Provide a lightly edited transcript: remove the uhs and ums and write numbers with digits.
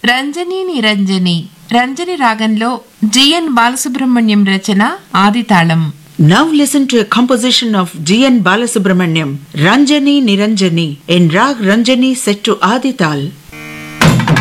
రంజని నిరంజని రంజని రాగంలో GN Balasubrahmanyam Rachana ఆదితాళం. Now listen to a composition of G.N. Balasubramaniam, Ranjani Niranjani, in Rag Ranjani set to Adital.